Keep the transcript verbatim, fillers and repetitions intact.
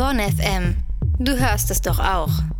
Bonn F M. Du hörst es doch auch.